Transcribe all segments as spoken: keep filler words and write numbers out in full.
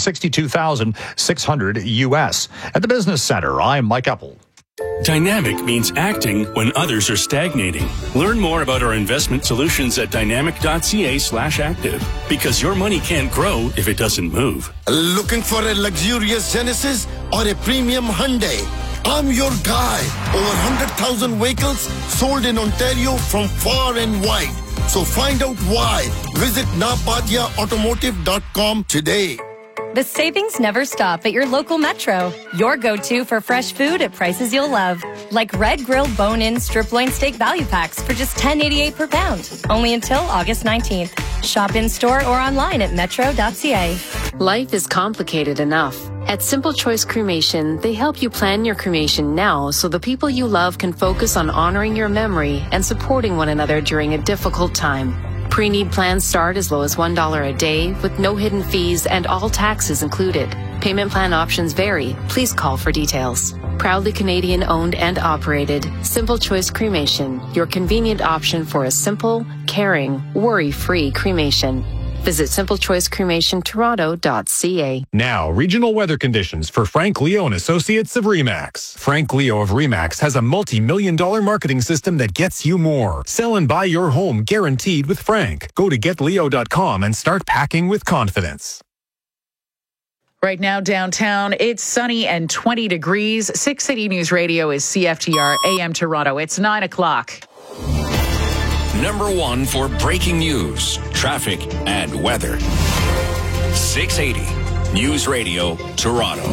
sixty-two thousand six hundred U S. At the Business Center, I'm Mike Epple. Dynamic means acting when others are stagnating. Learn more about our investment solutions at dynamic.ca slash active. Because your money can't grow if it doesn't move. Looking for a luxurious Genesis or a premium Hyundai? I'm your guy. Over one hundred thousand vehicles sold in Ontario from far and wide. So find out why. Visit napadia automotive dot com today. The savings never stop at your local Metro. Your go-to for fresh food at prices you'll love. Like red grilled bone-in strip loin steak value packs for just ten eighty-eight per pound. Only until August nineteenth. Shop in-store or online at metro dot c a. Life is complicated enough. At Simple Choice Cremation, they help you plan your cremation now so the people you love can focus on honoring your memory and supporting one another during a difficult time. Pre-need plans start as low as one dollar a day with no hidden fees and all taxes included. Payment plan options vary. Please call for details. Proudly Canadian owned and operated, Simple Choice Cremation, your convenient option for a simple, caring, worry-free cremation. Visit simple choice cremation toronto dot c a. Now, regional weather conditions for Frank Leo and Associates of RE/MAX. Frank Leo of RE/MAX has a multi-million dollar marketing system that gets you more. Sell and buy your home guaranteed with Frank. Go to get leo dot com and start packing with confidence. Right now downtown, it's sunny and twenty degrees. six eighty News Radio is C F T R A M Toronto. It's nine o'clock. Number one for breaking news, traffic, and weather. six eighty News Radio, Toronto.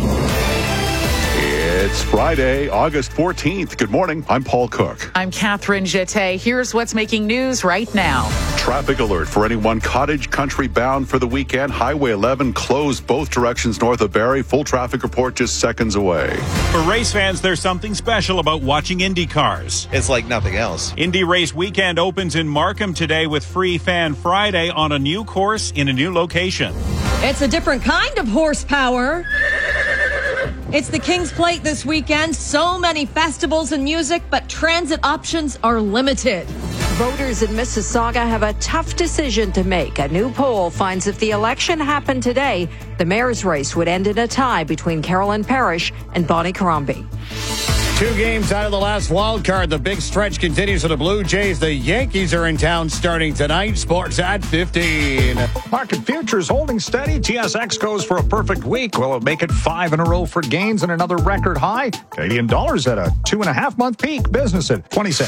It's Friday, August fourteenth. Good morning. I'm Paul Cook. I'm Catherine Jeté. Here's what's making news right now. Traffic alert for anyone Cottage Country bound for the weekend. Highway eleven closed both directions north of Barrie. Full traffic report just seconds away. For race fans, there's something special about watching Indy cars. It's like nothing else. Indy Race Weekend opens in Markham today with Free Fan Friday on a new course in a new location. It's a different kind of horsepower. It's the King's Plate this weekend. So many festivals and music, but transit options are limited. Voters in Mississauga have a tough decision to make. A new poll finds if the election happened today, the mayor's race would end in a tie between Carolyn Parrish and Bonnie Crombie. Two games out of the last wild card. The big stretch continues for the Blue Jays. The Yankees are in town starting tonight. Sports at fifteen. Market futures holding steady. T S X goes for a perfect week. Will it make it five in a row for gains and another record high? Canadian dollars at a two and a half month peak. Business at twenty-six.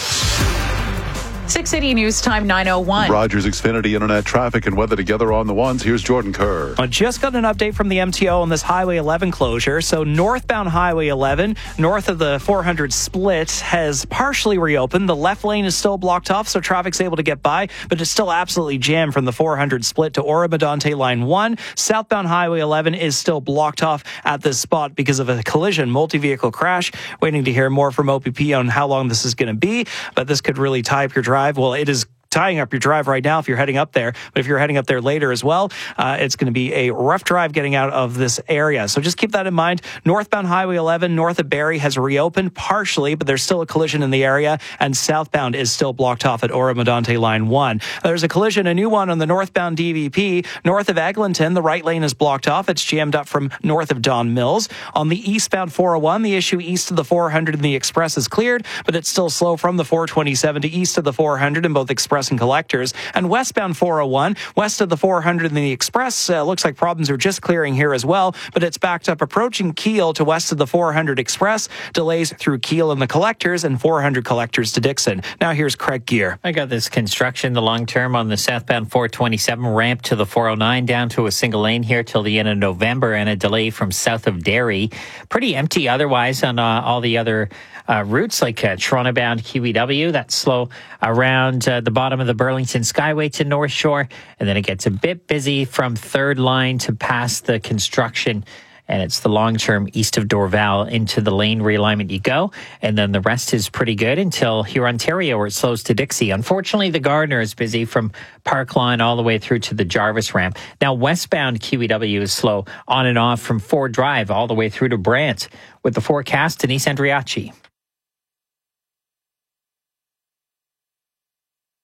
six eighty News Time, nine oh one. Rogers Xfinity Internet traffic and weather together on the ones. Here's Jordan Kerr. I just got an update from the M T O on this Highway eleven closure. So northbound Highway eleven, north of the four hundred split, has partially reopened. The left lane is still blocked off, so traffic's able to get by, but it's still absolutely jammed from the four hundred split to Ora-Medonte Line one. Southbound Highway eleven is still blocked off at this spot because of a collision, multi-vehicle crash. Waiting to hear more from O P P on how long this is going to be, but this could really tie up your drive. Well, it is tying up your drive right now if you're heading up there. But if you're heading up there later as well, uh, it's going to be a rough drive getting out of this area. So just keep that in mind. Northbound Highway eleven, north of Barrie, has reopened partially, but there's still a collision in the area, and southbound is still blocked off at Ora-Medonte Line one. There's a collision, a new one on the northbound D V P. North of Eglinton, the right lane is blocked off. It's jammed up from north of Don Mills. On the eastbound four oh one, the issue east of the four hundred and the Express is cleared, but it's still slow from the four twenty-seven to east of the four hundred in both Express and Collectors. And westbound four oh one, west of the four hundred and the Express, uh, looks like problems are just clearing here as well, but it's backed up approaching Kiel to west of the four hundred Express, delays through Kiel and the Collectors, and four hundred Collectors to Dixon. Now here's Craig Gear. I got this construction, the long term on the southbound four twenty-seven ramp to the four oh nine down to a single lane here till the end of November, and a delay from south of Derry. Pretty empty otherwise on uh, all the other uh, routes, like uh, Toronto-bound Q E W. That's slow around uh, the bottom of the Burlington Skyway to North Shore, and then it gets a bit busy from third line to past the construction. And it's the long-term east of Dorval into the lane realignment you go. And then the rest is pretty good until here, Ontario, where it slows to Dixie. Unfortunately, the Gardner is busy from Park Line all the way through to the Jarvis ramp. Now, westbound Q E W is slow on and off from Ford Drive all the way through to Brant. With the forecast, Denise Andriachi.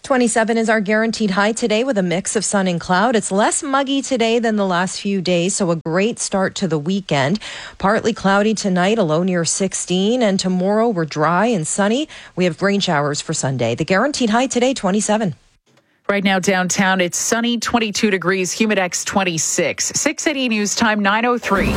twenty-seven is our guaranteed high today with a mix of sun and cloud. It's less muggy today than the last few days, so a great start to the weekend. Partly cloudy tonight, a low near sixteen, and tomorrow we're dry and sunny. We have rain showers for Sunday. The guaranteed high today, twenty-seven. Right now downtown, it's sunny, twenty-two degrees, Humidex twenty-six. six eighty News Time, nine oh three.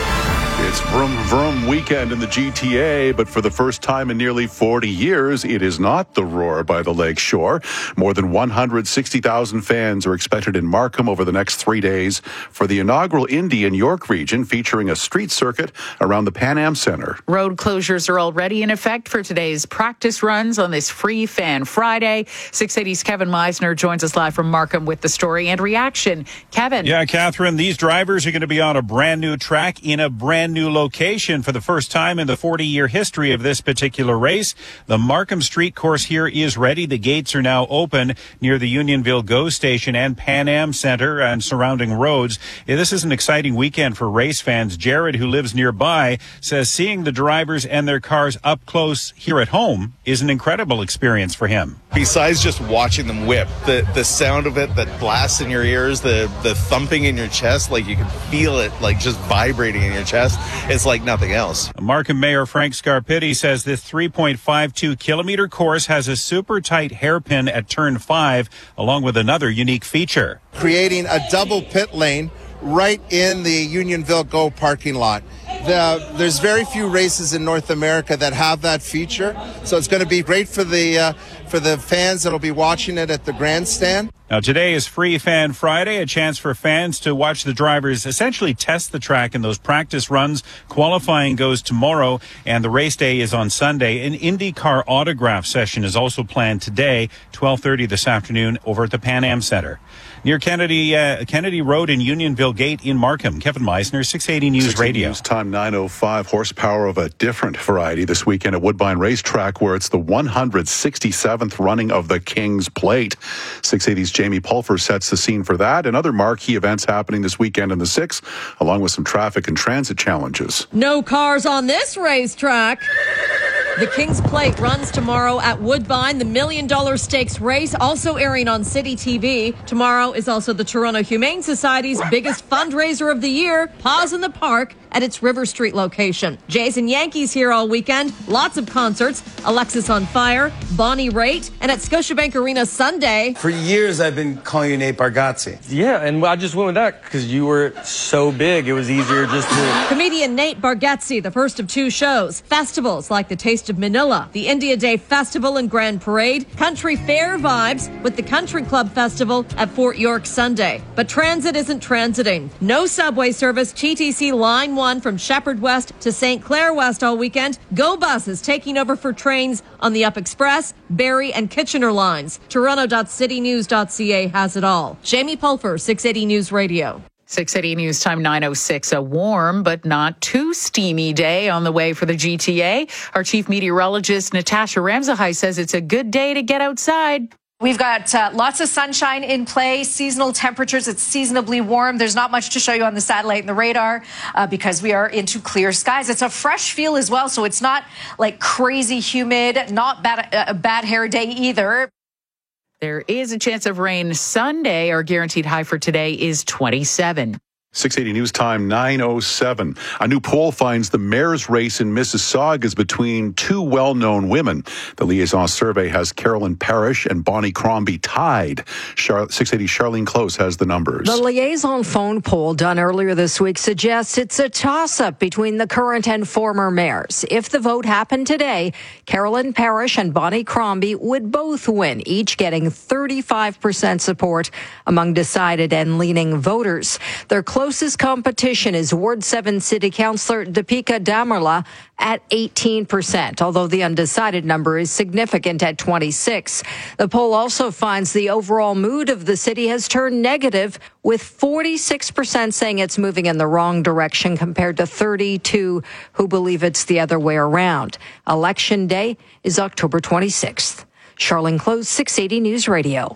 It's Vroom Vroom weekend in the G T A, but for the first time in nearly forty years, it is not the Roar by the Lake Shore. More than one hundred sixty thousand fans are expected in Markham over the next three days for the inaugural Indy and York region, featuring a street circuit around the Pan Am Centre. Road closures are already in effect for today's practice runs on this Free Fan Friday. six eighty's Kevin Meisner joins us live from Markham with the story and reaction. Kevin. Yeah, Catherine, these drivers are going to be on a brand new track in a brand new location for the first time in the forty-year history of this particular race. The Markham Street course here is ready. The gates are now open near the Unionville GO station and Pan Am Centre and surrounding roads. Yeah, this is an exciting weekend for race fans. Jared, who lives nearby, says seeing the drivers and their cars up close here at home is an incredible experience for him. Besides just watching them whip, the the sound of it that blasts in your ears, the the thumping in your chest, like you can feel it like just vibrating in your chest. It's like nothing else. Markham Mayor Frank Scarpitti says this three point five two kilometer course has a super tight hairpin at turn five, along with another unique feature. Creating a double pit lane right in the Unionville GO parking lot. The, there's very few races in North America that have that feature, so it's going to be great for the uh, for the fans that'll be watching it at the grandstand. Now, today is Free Fan Friday, a chance for fans to watch the drivers essentially test the track in those practice runs. Qualifying goes tomorrow, and the race day is on Sunday. An IndyCar autograph session is also planned today, twelve thirty this afternoon, over at the Pan Am Centre. Near Kennedy uh, Kennedy Road and Unionville Gate in Markham. Kevin Meisner, six eighty News Radio. News Time, nine oh five. Horsepower of a different variety this weekend at Woodbine Racetrack, where it's the one hundred sixty-seventh running of the King's Plate. six eighty's Jamie Pulfer sets the scene for that and other marquee events happening this weekend in the six, along with some traffic and transit challenges. No cars on this racetrack. The King's Plate runs tomorrow at Woodbine, the Million Dollar Stakes race, also airing on City T V. Tomorrow is also the Toronto Humane Society's biggest fundraiser of the year, Paws in the Park, at its River Street location. Jays and Yankees here all weekend. Lots of concerts. Alexis on Fire, Bonnie Raitt, and at Scotiabank Arena Sunday. For years, I've been calling you Nate Bargatze. Yeah, and I just went with that because you were so big, it was easier just to... Comedian Nate Bargatze, the first of two shows. Festivals like the Taste of Manila, the India Day Festival and Grand Parade, country fair vibes with the Country Club Festival at Fort York Sunday. But transit isn't transiting. No subway service, T T C Line one from Shepherd West to Saint Clair West all weekend. Go Bus is taking over for trains on the Up Express, Barrie and Kitchener lines. Toronto dot city news dot c a has it all. Jamie Pulfer, six eighty News Radio. six eighty News Time, nine oh six. A warm but not too steamy day on the way for the G T A. Our chief meteorologist, Natasha Ramsahai, says it's a good day to get outside. We've got uh, lots of sunshine in play, seasonal temperatures. It's seasonably warm. There's not much to show you on the satellite and the radar uh, because we are into clear skies. It's a fresh feel as well, so it's not like crazy humid, not bad, a bad hair day either. There is a chance of rain Sunday. Our guaranteed high for today is twenty-seven. six eighty News Time, nine oh seven. A new poll finds the mayor's race in Mississauga is between two well-known women. The liaison survey has Carolyn Parrish and Bonnie Crombie tied. Char- six eighty Charlene Close has the numbers. The liaison phone poll done earlier this week suggests it's a toss-up between the current and former mayors. If the vote happened today, Carolyn Parrish and Bonnie Crombie would both win, each getting thirty-five percent support among decided and leaning voters. Their closest competition is Ward seven City Councillor Deepika Damarla at eighteen percent, although the undecided number is significant at twenty-six. The poll also finds the overall mood of the city has turned negative, with forty-six percent saying it's moving in the wrong direction compared to thirty-two who believe it's the other way around. Election day is October twenty-sixth. Charlene Close, six eighty News Radio.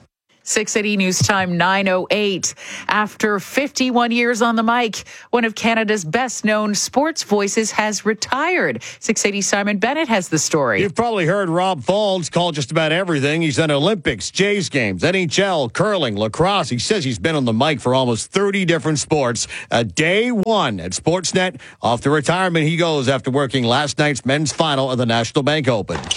six eighty News Time nine oh eight. After fifty-one years on the mic, one of Canada's best-known sports voices has retired. six eighty Simon Bennett has the story. You've probably heard Rob Faulds call just about everything. He's done Olympics, Jays games, N H L, curling, lacrosse. He says he's been on the mic for almost thirty different sports. A day one at Sportsnet. Off to retirement he goes after working last night's men's final of the National Bank Open. Ben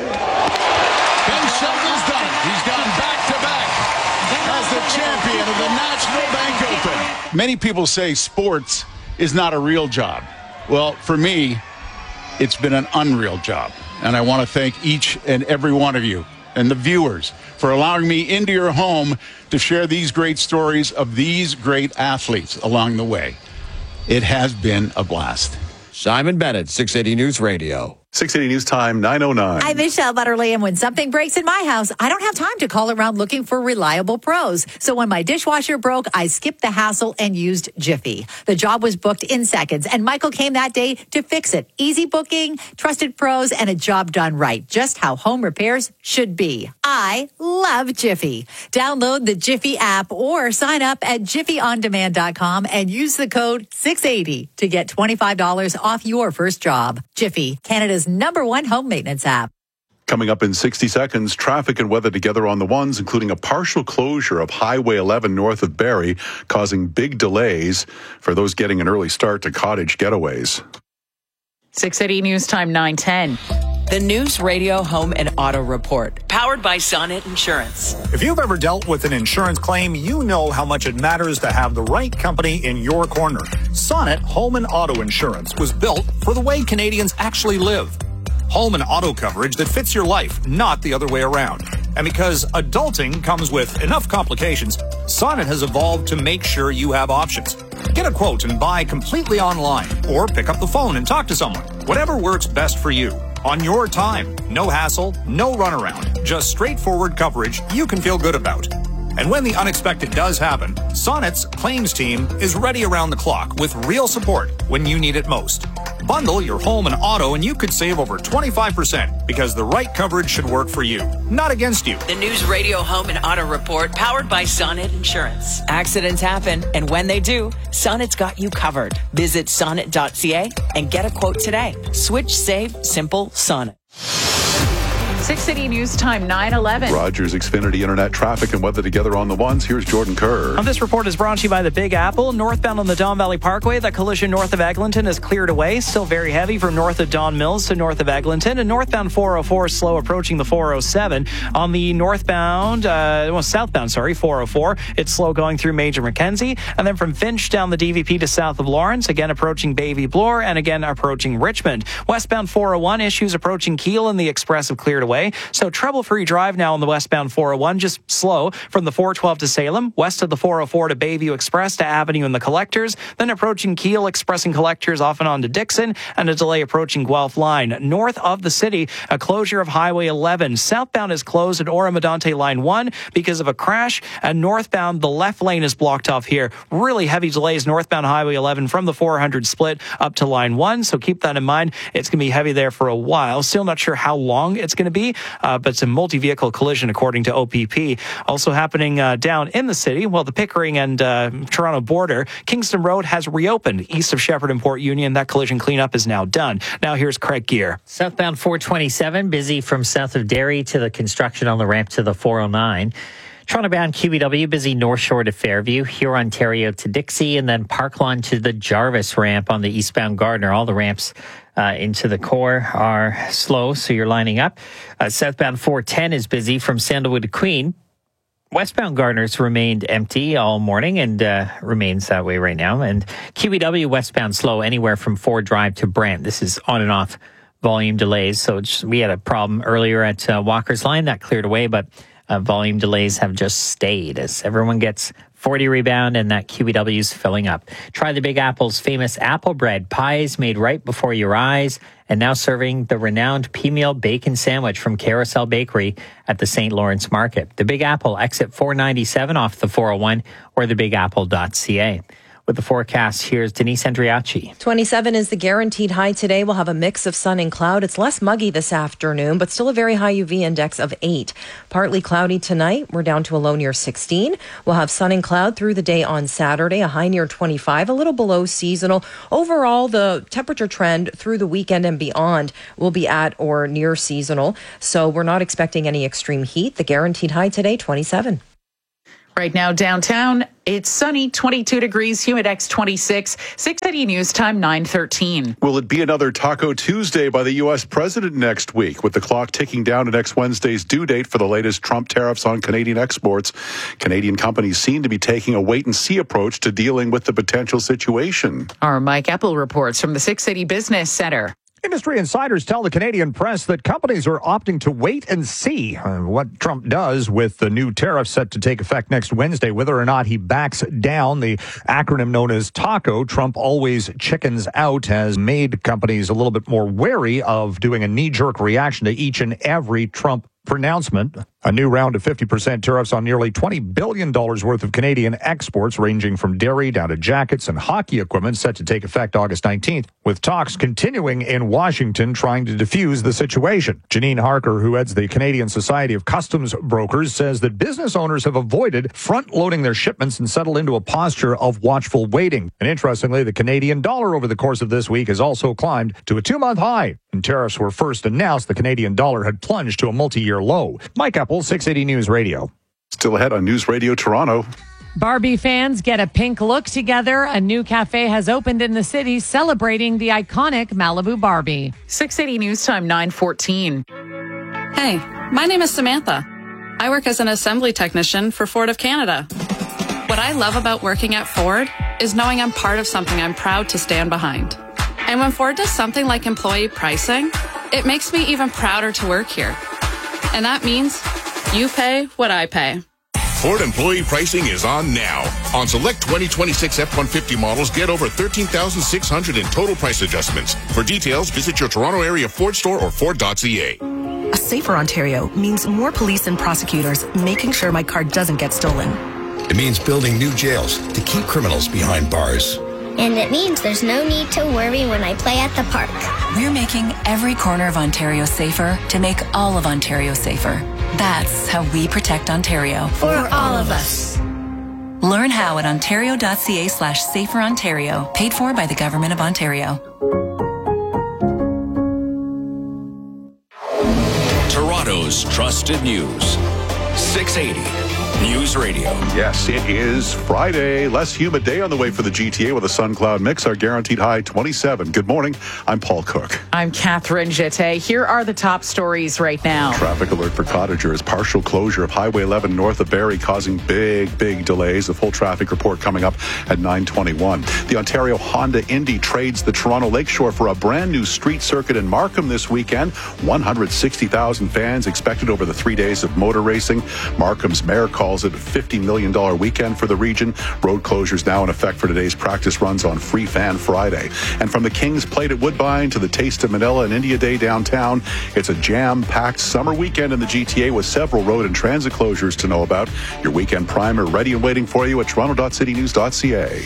Shelton's done it. He's gone back-to-back as the champion of the National Bank Open. Many people say sports is not a real job. Well, for me, it's been an unreal job. And I want to thank each and every one of you and the viewers for allowing me into your home to share these great stories of these great athletes along the way. It has been a blast. Simon Bennett, six eighty News Radio. six eighty News Time, nine oh nine. I'm Michelle Butterly, and when something breaks in my house, I don't have time to call around looking for reliable pros. So when my dishwasher broke, I skipped the hassle and used Jiffy. The job was booked in seconds, and Michael came that day to fix it. Easy booking, trusted pros, and a job done right. Just how home repairs should be. I love Jiffy. Download the Jiffy app or sign up at jiffy on demand dot com and use the code six eighty to get twenty-five dollars off your first job. Jiffy, Canada's number one home maintenance app. Coming up in sixty seconds, traffic and weather together on the ones, including a partial closure of Highway eleven north of Barrie, causing big delays for those getting an early start to cottage getaways. six eighty News Time nine ten. The News Radio Home and Auto Report, powered by Sonnet Insurance. If you've ever dealt with an insurance claim, you know how much it matters to have the right company in your corner. Sonnet Home and Auto Insurance was built for the way Canadians actually live. Home and auto coverage that fits your life, not the other way around. And because adulting comes with enough complications, Sonnet has evolved to make sure you have options. Get a quote and buy completely online, or pick up the phone and talk to someone. Whatever works best for you. On your time. No hassle, no runaround. Just straightforward coverage you can feel good about. And when the unexpected does happen, Sonnet's claims team is ready around the clock with real support when you need it most. Bundle your home and auto and you could save over twenty-five percent because the right coverage should work for you, not against you. The News Radio Home and Auto Report, powered by Sonnet Insurance. Accidents happen, and when they do, Sonnet's got you covered. Visit sonnet dot c a and get a quote today. Switch, save, simple, Sonnet. six eighty News Time nine eleven. Rogers Xfinity Internet traffic and weather together on the ones. Here's Jordan Kerr. Um, this report is brought to you by the Big Apple. Northbound on the Don Valley Parkway, that collision north of Eglinton is cleared away. Still very heavy from north of Don Mills to north of Eglinton. And northbound four oh four is slow approaching the four oh seven. On the northbound, uh, well, southbound, sorry, four oh four, it's slow going through Major Mackenzie. And then from Finch down the D V P to south of Lawrence, again approaching Bayview Bloor, and again approaching Richmond. Westbound four oh one, issues approaching Kiel, and the express have cleared away. So trouble-free drive now on the westbound four oh one, just slow from the four twelve to Salem, west of the four oh four to Bayview Express to Avenue and the Collectors, then approaching Kiel, Express and Collectors off and on to Dixon, and a delay approaching Guelph Line. North of the city, a closure of Highway eleven. Southbound is closed at Ora-Medonte Line one because of a crash, and northbound, the left lane is blocked off here. Really heavy delays northbound Highway eleven from the four hundred split up to Line one, so keep that in mind. It's going to be heavy there for a while. Still not sure how long it's going to be, uh, but it's a multi-vehicle collision according to O P P. Also happening uh, down in the city, well, the Pickering and uh, Toronto border, Kingston Road has reopened east of Shepherd and Port Union. That collision cleanup is now done. Now here's Craig Gear. Southbound four twenty-seven, busy from south of Derry to the construction on the ramp to the four oh nine. Toronto-bound Q B W, busy North Shore to Fairview, Huron, Ontario to Dixie, and then Parklawn to the Jarvis ramp on the eastbound Gardner. All the ramps uh, into the core are slow, so you're lining up. Uh, southbound four ten is busy from Sandalwood to Queen. Westbound Gardner's remained empty all morning and uh, remains that way right now. And Q B W westbound slow anywhere from Ford Drive to Brant. This is on and off volume delays. So it's, we had a problem earlier at uh, Walker's Line that cleared away, but Uh, volume delays have just stayed as everyone gets forty rebound and that Q B W's filling up. Try the Big Apple's famous apple bread pies made right before your eyes, and now serving the renowned P-Meal Bacon Sandwich from Carousel Bakery at the Saint Lawrence Market. The Big Apple, exit four ninety-seven off the four oh one or the big apple dot c a. With the forecast, here's Denise Andriachi. twenty-seven is the guaranteed high today. We'll have a mix of sun and cloud. It's less muggy this afternoon, but still a very high U V index of eight. Partly cloudy tonight. We're down to a low near sixteen. We'll have sun and cloud through the day on Saturday, a high near twenty-five, a little below seasonal. Overall, the temperature trend through the weekend and beyond will be at or near seasonal. So we're not expecting any extreme heat. The guaranteed high today, twenty-seven. Right now downtown, it's sunny, twenty-two degrees, Humidex twenty-six. six eighty News Time, nine thirteen. Will it be another Taco Tuesday by the U S president next week, with the clock ticking down to next Wednesday's due date for the latest Trump tariffs on Canadian exports? Canadian companies seem to be taking a wait-and-see approach to dealing with the potential situation. Our Mike Eppel reports from the six eighty Business Center. Industry insiders tell the Canadian press that companies are opting to wait and see what Trump does with the new tariffs set to take effect next Wednesday, whether or not he backs down. The acronym known as TACO, Trump always chickens out, has made companies a little bit more wary of doing a knee-jerk reaction to each and every Trump pronouncement. A new round of fifty percent tariffs on nearly twenty billion dollars worth of Canadian exports, ranging from dairy down to jackets and hockey equipment, set to take effect August nineteenth, with talks continuing in Washington trying to defuse the situation. Janine Harker, who heads the Canadian Society of Customs Brokers, says that business owners have avoided front-loading their shipments and settled into a posture of watchful waiting. And interestingly, the Canadian dollar over the course of this week has also climbed to a two-month high. When tariffs were first announced, the Canadian dollar had plunged to a multi-year low. Mike Eppel, six eighty News Radio. Still ahead on News Radio Toronto. Barbie fans get a pink look together. A new cafe has opened in the city celebrating the iconic Malibu Barbie. six eighty News Time, nine fourteen. Hey, my name is Samantha. I work as an assembly technician for Ford of Canada. What I love about working at Ford is knowing I'm part of something I'm proud to stand behind. And when Ford does something like employee pricing, it makes me even prouder to work here. And that means you pay what I pay. Ford employee pricing is on now. On select twenty twenty-six F one fifty models, get over thirteen thousand six hundred in total price adjustments. For details, visit your Toronto area Ford store or Ford dot C A. A safer Ontario means more police and prosecutors making sure my car doesn't get stolen. It means building new jails to keep criminals behind bars. And it means there's no need to worry when I play at the park. We're making every corner of Ontario safer to make all of Ontario safer. That's how we protect Ontario. For all of us. Learn how at ontario.ca slash safer Ontario. Paid for by the Government of Ontario. Toronto's trusted news. six eighty News Radio. Yes, it is Friday. Less humid day on the way for the G T A with a sun cloud mix. Our guaranteed high twenty-seven. Good morning. I'm Paul Cook. I'm Catherine Jette. Here are the top stories right now. Traffic alert for cottagers. Partial closure of Highway eleven north of Barrie causing big, big delays. A full traffic report coming up at nine twenty-one. The Ontario Honda Indy trades the Toronto Lakeshore for a brand new street circuit in Markham this weekend. one hundred sixty thousand fans expected over the three days of motor racing. Markham's mayor calls it a fifty million dollars weekend for the region. Road closures now in effect for today's practice runs on Free Fan Friday. And from the King's Plate at Woodbine to the Taste of Manila and India Day downtown, it's a jam-packed summer weekend in the G T A with several road and transit closures to know about. Your weekend primer ready and waiting for you at toronto dot city news dot c a.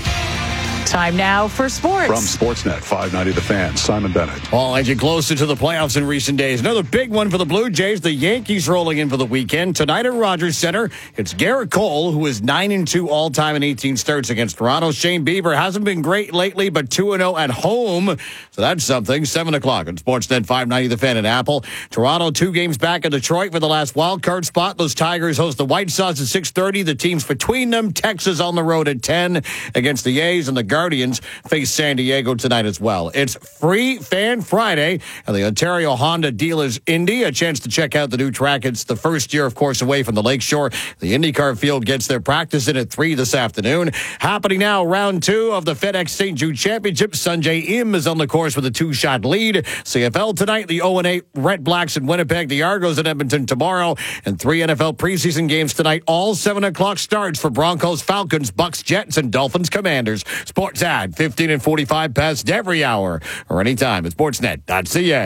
Time now for sports. From Sportsnet five ninety The Fan, Simon Bennett. All edging closer to the playoffs in recent days. Another big one for the Blue Jays. The Yankees rolling in for the weekend. Tonight at Rogers Center, it's Garrett Cole, who is nine and two all-time in eighteen starts against Toronto. Shane Bieber hasn't been great lately, but two and oh at home. So that's something. seven o'clock on Sportsnet five ninety The Fan in Apple. Toronto two games back in Detroit for the last wild card spot. Those Tigers host the White Sox at six thirty. The teams between them, Texas on the road at ten against the A's, and the Guardians face San Diego tonight as well. It's Free Fan Friday, and the Ontario Honda Dealers Indy. A chance to check out the new track. It's the first year, of course, away from the Lakeshore. The IndyCar field gets their practice in at three this afternoon. Happening now, round two of the FedEx Saint Jude Championship. Sunjay Im is on the course with a two-shot lead. C F L tonight, the oh and eight Red Blacks in Winnipeg, the Argos in Edmonton tomorrow, and three N F L preseason games tonight. All seven o'clock starts for Broncos, Falcons, Bucks, Jets, and Dolphins, Commanders. Sports ad, fifteen and forty-five past every hour or anytime at sportsnet dot c a.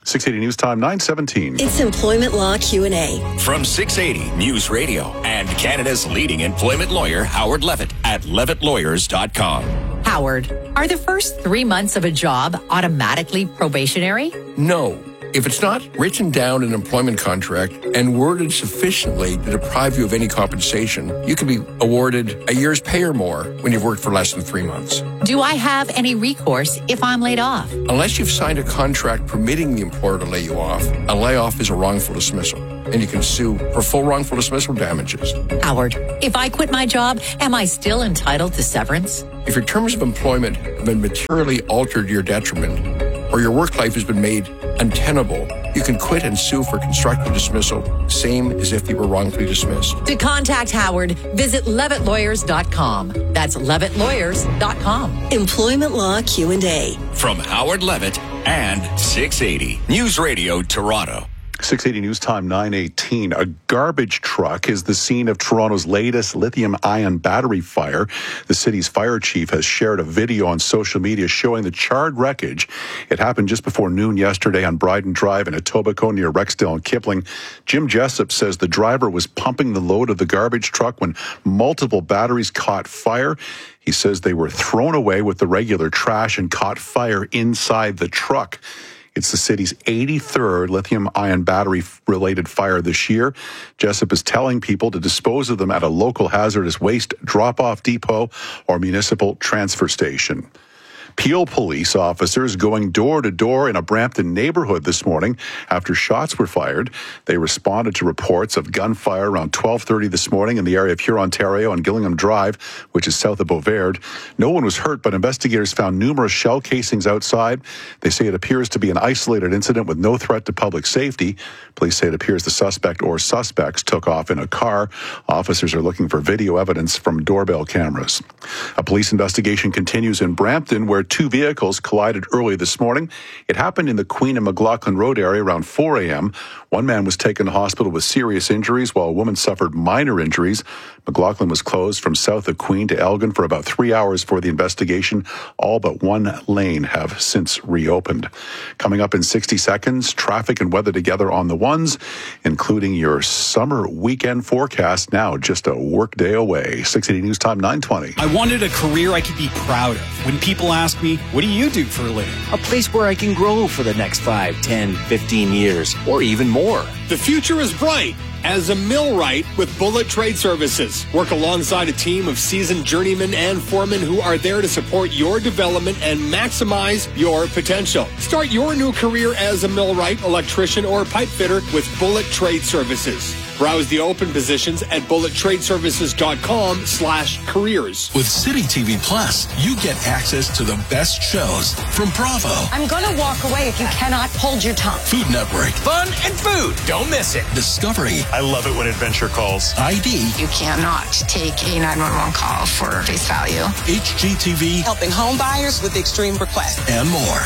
six eighty News Time, nine seventeen. It's Employment Law Q and A. From six eighty News Radio and Canada's leading employment lawyer, Howard Levitt, at levitt lawyers dot com. Howard, are the first three months of a job automatically probationary? No. If it's not written down in an employment contract and worded sufficiently to deprive you of any compensation, you can be awarded a year's pay or more when you've worked for less than three months. Do I have any recourse if I'm laid off? Unless you've signed a contract permitting the employer to lay you off, a layoff is a wrongful dismissal, and you can sue for full wrongful dismissal damages. Howard, if I quit my job, am I still entitled to severance? If your terms of employment have been materially altered to your detriment, or your work life has been made untenable, you can quit and sue for constructive dismissal, same as if you were wrongfully dismissed. To contact Howard, visit levitt lawyers dot com. That's levitt lawyers dot com. Employment Law Q and A. From Howard Levitt and six eighty News Radio Toronto. six eighty News Time, nine eighteen. A garbage truck is the scene of Toronto's latest lithium-ion battery fire. The city's fire chief has shared a video on social media showing the charred wreckage. It happened just before noon yesterday on Bryden Drive in Etobicoke near Rexdale and Kipling. Jim Jessup says the driver was pumping the load of the garbage truck when multiple batteries caught fire. He says they were thrown away with the regular trash and caught fire inside the truck. It's the city's eighty-third lithium-ion battery-related fire this year. Jessup is telling people to dispose of them at a local hazardous waste drop-off depot or municipal transfer station. Peel police officers going door to door in a Brampton neighborhood this morning after shots were fired. They responded to reports of gunfire around twelve thirty this morning in the area of Hurontario on Gillingham Drive, which is south of Beauvais. No one was hurt, but investigators found numerous shell casings outside. They say it appears to be an isolated incident with no threat to public safety. Police say it appears the suspect or suspects took off in a car. Officers are looking for video evidence from doorbell cameras. A police investigation continues in Brampton, where two vehicles collided early this morning. It happened in the Queen and McLaughlin Road area around four a.m. One man was taken to hospital with serious injuries, while a woman suffered minor injuries. McLaughlin was closed from south of Queen to Elgin for about three hours for the investigation. All but one lane have since reopened. Coming up in sixty seconds, traffic and weather together on the ones, including your summer weekend forecast, now just a work day away. six eighty News Time, nine twenty. I wanted a career I could be proud of. When people ask me, what do you do for a living? A place where I can grow for the next five, ten, fifteen years, or even more. The future is bright as a millwright with Bullet Trade Services. Work alongside a team of seasoned journeymen and foremen who are there to support your development and maximize your potential. Start your new career as a millwright, electrician, or pipe fitter with Bullet Trade Services. Browse the open positions at bullet trade services dot com slash careers. With City T V Plus, you get access to the best shows from Bravo, I'm going to walk away if you cannot hold your tongue. Food Network, Fun and food. Don't miss it. Discovery, I love it when adventure calls. I D, You cannot take a nine one one call for face value. H G T V, Helping home buyers with extreme requests. and more.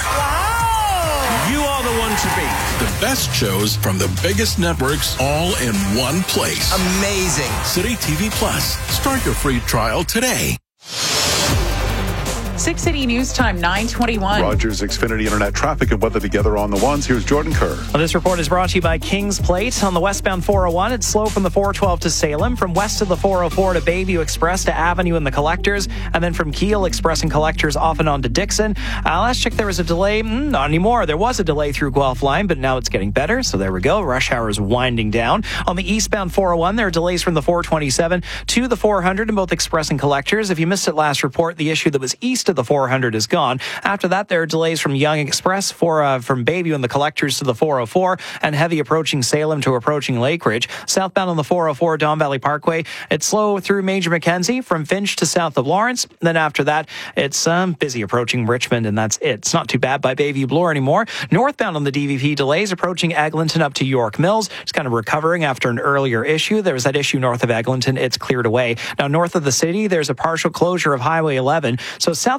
You are the one to beat. The best shows from the biggest networks all in one place. Amazing. City T V Plus. Start your free trial today. six eighty News Time, nine twenty-one. Rogers Xfinity Internet traffic and weather together on the ones. Here's Jordan Kerr. Well, this report is brought to you by Kings Plate. On the westbound four oh one, it's slow from the four twelve to Salem, from west of the four oh four to Bayview Express to Avenue and the Collectors, and then from Kiel Express and Collectors off and on to Dixon. Uh, last check, there was a delay. Mm, not anymore. There was a delay through Guelph Line, but now it's getting better, so there we go. Rush hour is winding down. On the eastbound four oh one, there are delays from the four twenty-seven to the four hundred in both Express and Collectors. If you missed it last report, the issue that was east of the four hundred is gone. After that, there are delays from Yonge Express for uh, from Bayview and the Collectors to the four oh four, and heavy approaching Salem to approaching Lake Ridge. Southbound on the four oh four Don Valley Parkway, it's slow through Major Mackenzie from Finch to south of Lawrence. Then after that, it's um, busy approaching Richmond, and that's it. It's not too bad by Bayview Bloor anymore. Northbound on the D V P, delays approaching Eglinton up to York Mills. It's kind of recovering after an earlier issue. There was that issue north of Eglinton. It's cleared away. Now, north of the city, there's a partial closure of Highway eleven. So south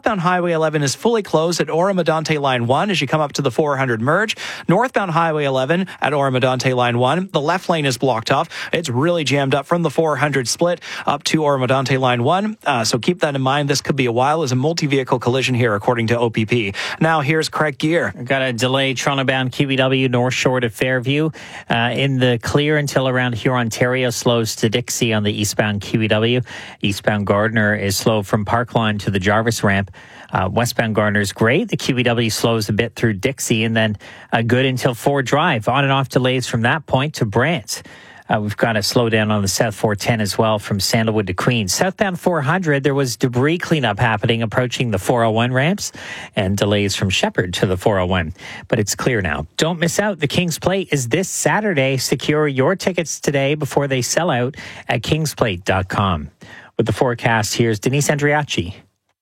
southbound Highway eleven is fully closed at Oro-Medonte Line one as you come up to the four hundred merge. Northbound Highway eleven at Oro-Medonte Line one, the left lane is blocked off. It's really jammed up from the four hundred split up to Oro-Medonte Line one. Uh, so keep that in mind. This could be a while. There's a multi-vehicle collision here, according to O P P. Now here's Craig Gear. Got a delay Toronto-bound Q E W North Shore to Fairview. Uh, in the clear until around Huron-Ontario, slows to Dixie on the eastbound Q E W. Eastbound Gardner is slow from Parkline to the Jarvis ramp. Uh, westbound Gardner is great. The Q E W slows a bit through Dixie, and then uh, good until Ford Drive. On and off delays from that point to Brant. Uh, we've got a slowdown on the South four ten as well from Sandalwood to Queens. Southbound four hundred, there was debris cleanup happening approaching the four oh one ramps and delays from Shepherd to the four oh one. But it's clear now. Don't miss out. The King's Plate is this Saturday. Secure your tickets today before they sell out at kings plate dot com. With the forecast, here's Denise Andriachi.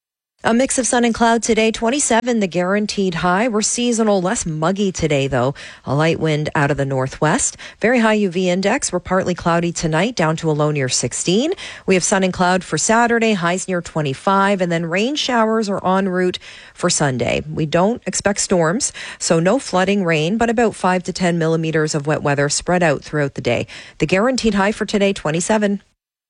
A mix of sun and cloud today, twenty-seven, the guaranteed high. We're seasonal, less muggy today, though. A light wind out of the northwest. Very high U V index. We're partly cloudy tonight, down to a low near sixteen. We have sun and cloud for Saturday, highs near twenty-five, and then rain showers are en route for Sunday. We don't expect storms, so no flooding rain, but about five to ten millimeters of wet weather spread out throughout the day. The guaranteed high for today, twenty-seven.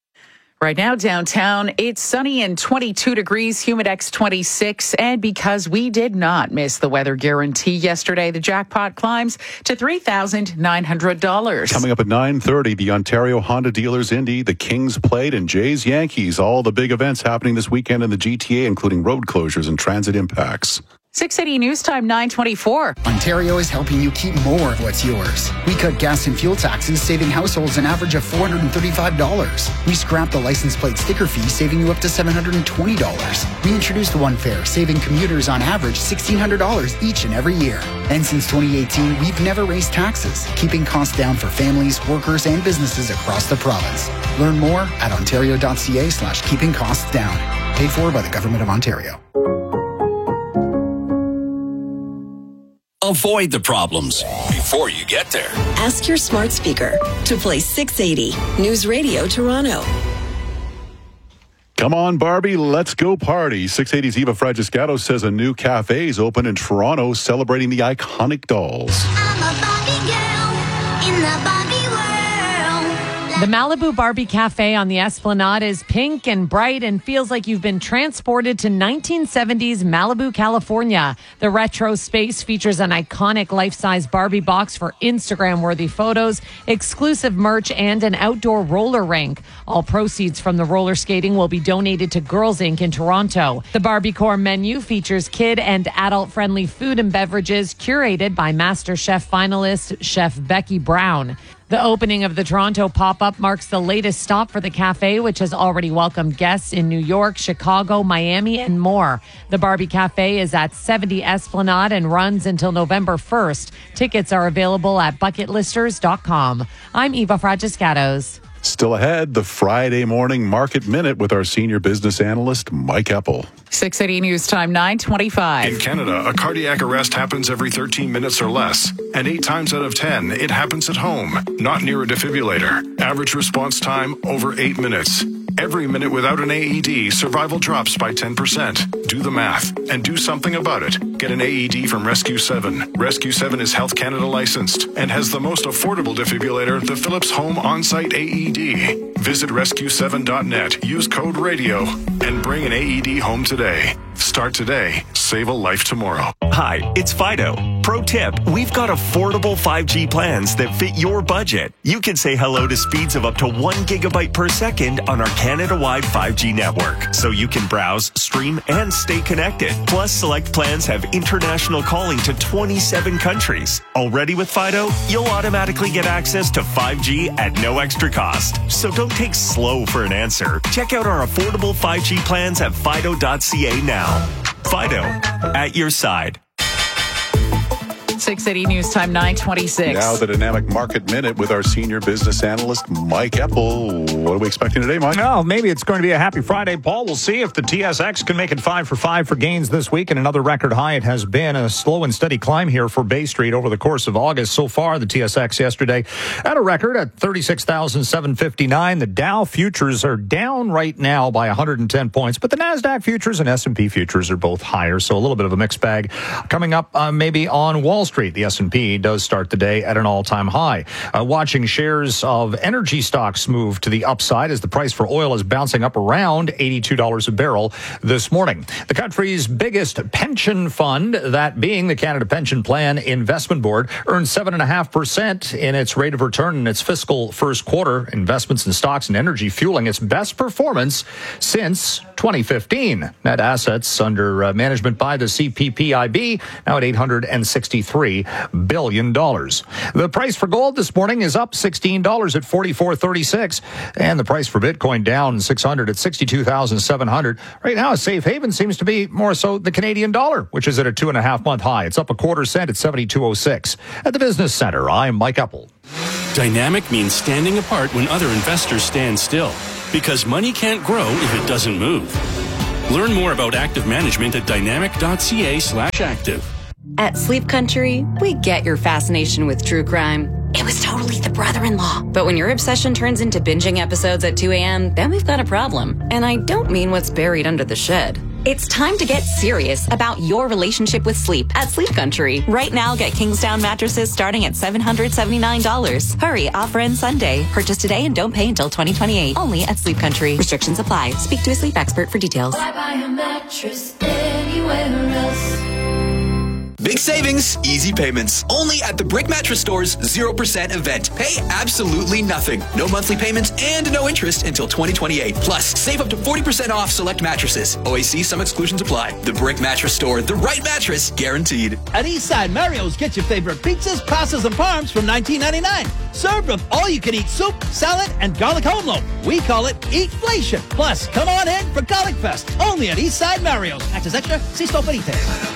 Right now, downtown, it's sunny and twenty-two degrees, Humidex twenty-six. And because we did not miss the weather guarantee yesterday, the jackpot climbs to three thousand nine hundred dollars. Coming up at nine thirty, the Ontario Honda Dealers Indy, the Kings Plate, and Jays Yankees. All the big events happening this weekend in the G T A, including road closures and transit impacts. six eighty News Time, nine twenty-four. Ontario is helping you keep more of what's yours. We cut gas and fuel taxes, saving households an average of four hundred thirty-five dollars. We scrapped the license plate sticker fee, saving you up to seven hundred twenty dollars. We introduced One Fare, saving commuters on average sixteen hundred dollars each and every year. And since twenty eighteen, we've never raised taxes, keeping costs down for families, workers, and businesses across the province. Learn more at ontario.ca slash keeping costs down. Paid for by the Government of Ontario. Avoid the problems before you get there. Ask your smart speaker to play six eighty News Radio Toronto. Come on, Barbie, let's go party. six eighty's Eva Fragiscato says a new cafe is open in Toronto celebrating the iconic dolls. I'm a Barbie girl in the Barbie world. The Malibu Barbie Cafe on the Esplanade is pink and bright and feels like you've been transported to nineteen seventies Malibu, California. The retro space features an iconic life-size Barbie box for Instagram-worthy photos, exclusive merch, and an outdoor roller rink. All proceeds from the roller skating will be donated to Girls Incorporated in Toronto. The Barbie Core menu features kid and adult-friendly food and beverages curated by Master Chef finalist Chef Becky Brown. The opening of the Toronto pop-up marks the latest stop for the cafe, which has already welcomed guests in New York, Chicago, Miami, and more. The Barbie Cafe is at seventy Esplanade and runs until November first. Tickets are available at bucket listers dot com. I'm Eva Fragiscatos. Still ahead, the Friday morning market minute with our senior business analyst, Mike Eppel. six eighty News Time, nine twenty-five. In Canada, a cardiac arrest happens every thirteen minutes or less. And eight times out of ten, it happens at home, not near a defibrillator. Average response time, over eight minutes. Every minute without an A E D, survival drops by ten percent. Do the math and do something about it. Get an A E D from Rescue seven. Rescue seven is Health Canada licensed and has the most affordable defibrillator, the Philips Home On-Site A E D. Visit rescue seven dot net, use code RADIO, and bring an A E D home today. Start today. Save a life tomorrow. Hi, it's Fido. Pro tip, we've got affordable five G plans that fit your budget. You can say hello to speeds of up to one gigabyte per second on our Canada-wide five G network, so you can browse, stream, and stay connected. Plus, select plans have international calling to twenty-seven countries. Already with Fido, you'll automatically get access to five G at no extra cost. So don't take slow for an answer. Check out our affordable five G plans at fido dot c a now. Fido, at your side. six eighty News Time, nine twenty-six. Now the Dynamic Market Minute with our senior business analyst, Mike Eppel. What are we expecting today, Mike? Well, maybe it's going to be a happy Friday, Paul. We'll see if the T S X can make it five for five for gains this week, and another record high. It has been a slow and steady climb here for Bay Street over the course of August. So far, the T S X yesterday at a record at thirty-six thousand seven hundred fifty-nine. The Dow futures are down right now by one hundred ten points, but the NASDAQ futures and S and P futures are both higher, so a little bit of a mixed bag. Coming up uh, maybe on Wall Street, the S and P does start the day at an all-time high. Uh, watching shares of energy stocks move to the upside as the price for oil is bouncing up around eighty-two dollars a barrel this morning. The country's biggest pension fund, that being the Canada Pension Plan Investment Board, earned seven point five percent in its rate of return in its fiscal first quarter. Investments in stocks and energy fueling its best performance since twenty fifteen. Net assets under uh, management by the C P P I B now at eight hundred sixty-three billion dollars. The price for gold this morning is up sixteen dollars at forty-four thirty-six, and the price for Bitcoin down six hundred at sixty-two thousand seven hundred. Right now, a safe haven seems to be more so the Canadian dollar, which is at a two and a half month high. It's up a quarter cent at seventy-two oh six. At the Business Center, I'm Mike Eppel. Dynamic means standing apart when other investors stand still, because money can't grow if it doesn't move. Learn more about active management at dynamic.ca slash active. At Sleep Country, we get your fascination with true crime. It was totally the brother-in-law. But when your obsession turns into binging episodes at two a.m., then we've got a problem. And I don't mean what's buried under the shed. It's time to get serious about your relationship with sleep at Sleep Country. Right now, get Kingsdown mattresses starting at seven hundred seventy-nine dollars. Hurry, offer ends Sunday. Purchase today and don't pay until twenty twenty-eight. Only at Sleep Country. Restrictions apply. Speak to a sleep expert for details. Why buy a mattress anywhere else? Big savings, easy payments. Only at the Brick Mattress Store's zero percent event. Pay absolutely nothing. No monthly payments and no interest until twenty twenty-eight. Plus, save up to forty percent off select mattresses. O A C, some exclusions apply. The Brick Mattress Store, the right mattress guaranteed. At Eastside Mario's, get your favorite pizzas, pastas, and parms from nineteen ninety-nine. Served with all-you-can-eat soup, salad, and garlic home loaf. We call it Eatflation. Plus, come on in for Garlic Fest. Only at Eastside Mario's. Access extra, see store for details.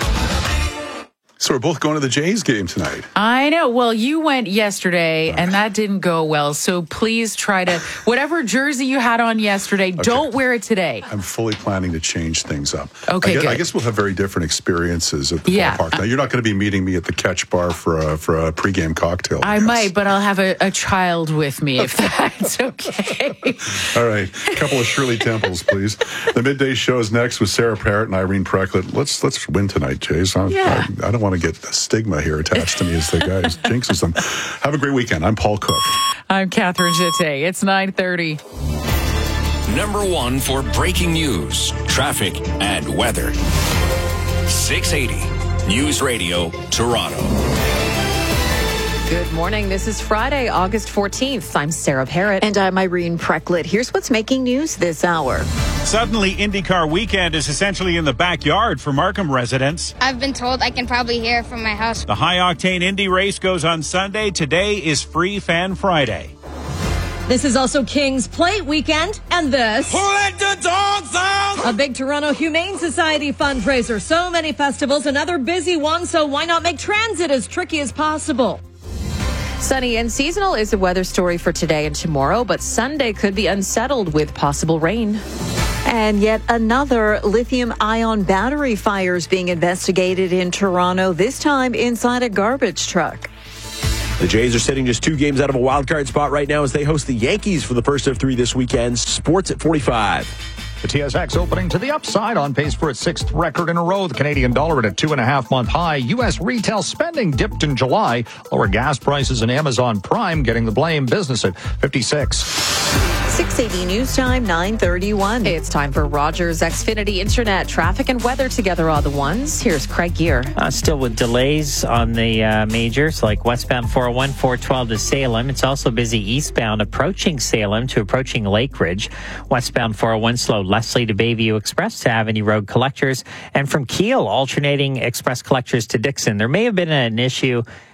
So we're both going to the Jays game tonight. I know. Well, you went yesterday, and that didn't go well. So please try to, whatever jersey you had on yesterday, okay. Don't wear it today. I'm fully planning to change things up. Okay, I guess, good. I guess we'll have very different experiences at the yeah. ballpark. Now, you're not going to be meeting me at the Catch Bar for a, for a pregame cocktail. I, I might, but I'll have a, a child with me if that's okay. All right. A couple of Shirley Temples, please. The midday show is next with Sarah Parrott and Irene Precklett. Let's let's win tonight, Jays. I, yeah. I, I don't want to get a stigma here attached to me as the guy who jinxes them. Have a great weekend. I'm Paul Cook. I'm Catherine Jette. It's nine thirty. Number one for breaking news, traffic, and weather. six eighty News Radio, Toronto. Good morning. This is Friday, August fourteenth. I'm Sarah Parrott. And I'm Irene Precklett. Here's what's making news this hour. Suddenly, IndyCar weekend is essentially in the backyard for Markham residents. I've been told I can probably hear it from my house. The high-octane Indy race goes on Sunday. Today is Free Fan Friday. This is also King's Plate weekend, and this... Who let the dogs out? A big Toronto Humane Society fundraiser. So many festivals, another busy one, so why not make transit as tricky as possible? Sunny and seasonal is a weather story for today and tomorrow, but Sunday could be unsettled with possible rain. And yet another lithium-ion battery fire is being investigated in Toronto, this time inside a garbage truck. The Jays are sitting just two games out of a wild card spot right now as they host the Yankees for the first of three this weekend. Sports at forty-five. The T S X opening to the upside on pace for its sixth record in a row. The Canadian dollar at a two and a half month high. U S retail spending dipped in July. Lower gas prices and Amazon Prime getting the blame. Business at fifty-six. six eighty News Time, nine thirty-one. It's time for Rogers Xfinity Internet. Traffic and weather together are the ones. Here's Craig Gear. Uh, still with delays on the uh, majors like westbound four oh one, four twelve to Salem. It's also busy eastbound approaching Salem to approaching Lake Ridge. Westbound four oh one slow Leslie to Bayview Express to Avenue Road Collectors. And from Kiel, alternating Express Collectors to Dixon. There may have been an issue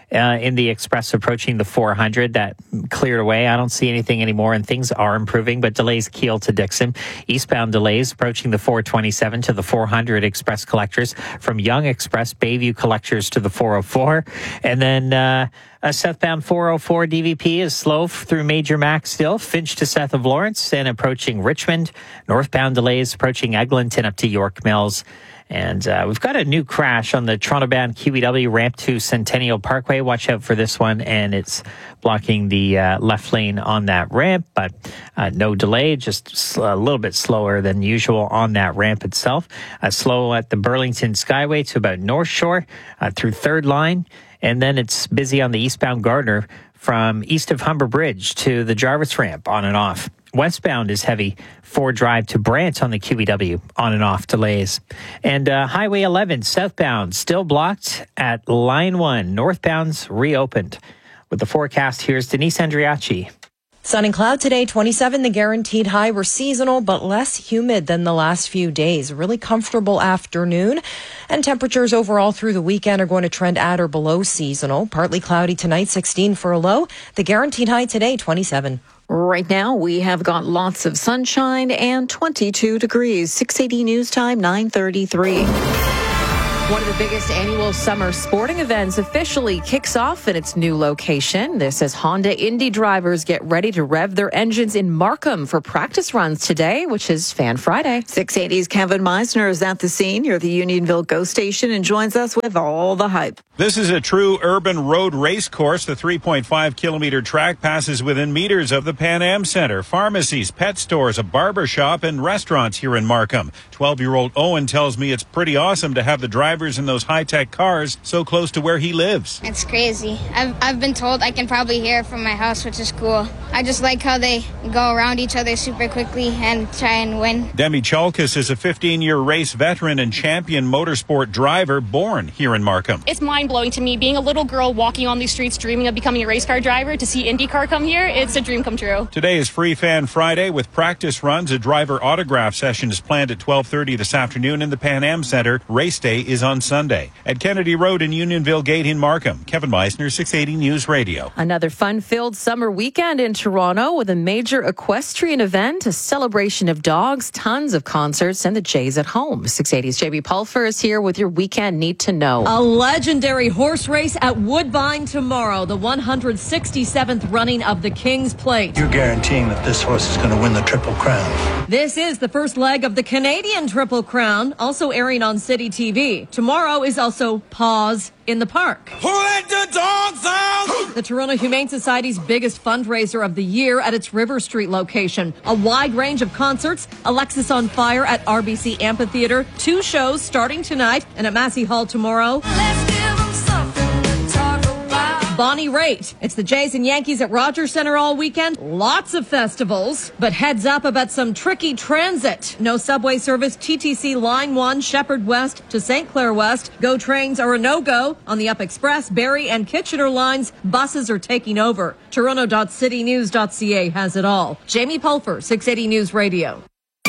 uh, in the Express approaching the four hundred. That cleared away. I don't see anything anymore, and things are improving, but delays Kiel to Dixon. Eastbound delays approaching the four twenty-seven to the four hundred Express collectors. From Yonge Express, Bayview collectors to the four oh four. And then uh, a southbound four oh four D V P is slow through Major Mac still. Finch to south of Lawrence and approaching Richmond. Northbound delays approaching Eglinton up to York Mills. And uh, we've got a new crash on the Toronto-bound Q E W ramp to Centennial Parkway. Watch out for this one, and it's blocking the uh, left lane on that ramp, but uh, no delay, just a little bit slower than usual on that ramp itself. Uh, slow at the Burlington Skyway to about North Shore uh, through Third Line, and then it's busy on the eastbound Gardner from east of Humber Bridge to the Jarvis ramp on and off. Westbound is heavy for Drive to Brant on the Q E W, on and off delays. And uh, Highway eleven southbound still blocked at Line one. Northbound's reopened. With the forecast, here's Denise Andriachi. Sun and cloud today, twenty-seven. The guaranteed high. We're seasonal, but less humid than the last few days. Really comfortable afternoon. And temperatures overall through the weekend are going to trend at or below seasonal. Partly cloudy tonight, sixteen for a low. The guaranteed high today, twenty-seven. Right now, we have got lots of sunshine and twenty-two degrees. six eighty News Time, nine thirty-three. One of the biggest annual summer sporting events officially kicks off in its new location. This as Honda Indy drivers get ready to rev their engines in Markham for practice runs today, which is Fan Friday. six eighty's Kevin Meisner is at the scene near the Unionville GO Station and joins us with all the hype. This is a true urban road race course. The three point five kilometer track passes within meters of the Pan Am Center. Pharmacies, pet stores, a barber shop, and restaurants here in Markham. twelve-year-old Owen tells me it's pretty awesome to have the drivers in those high-tech cars so close to where he lives. It's crazy. I've, I've been told I can probably hear it from my house, which is cool. I just like how they go around each other super quickly and try and win. Demi Chalkis is a fifteen-year race veteran and champion motorsport driver born here in Markham. It's mind-blowing to me. Being a little girl walking on these streets dreaming of becoming a race car driver, to see IndyCar come here, it's a dream come true. Today is Free Fan Friday with practice runs. A driver autograph session is planned at twelve thirty this afternoon in the Pan Am Center. Race day is on Sunday. At Kennedy Road and Unionville Gate in Markham, Kevin Meisner, six eighty News Radio. Another fun-filled summer weekend in Toronto with a major equestrian event, a celebration of dogs, tons of concerts, and the Jays at home. six eighty's J B Pulfer is here with your weekend need to know. A legendary horse race at Woodbine tomorrow, the one hundred sixty-seventh running of the King's Plate. You're guaranteeing that this horse is going to win the Triple Crown. This is the first leg of the Canadian Triple Crown, also airing on City T V. Tomorrow is also Paws in the Park. Who let the dogs out? The Toronto Humane Society's biggest fundraiser of the year at its River Street location. A wide range of concerts, Alexis on Fire at R B C Amphitheatre, two shows starting tonight and at Massey Hall tomorrow. Let's give them something to talk about. Bonnie Raitt. It's the Jays and Yankees at Rogers Centre all weekend. Lots of festivals, but heads up about some tricky transit. No subway service, T T C Line one, Shepherd West to Saint Clair West. GO trains are a no-go. On the Up Express, Barrie and Kitchener lines, buses are taking over. Toronto dot city news dot c a has it all. Jamie Pulfer, six eighty News Radio.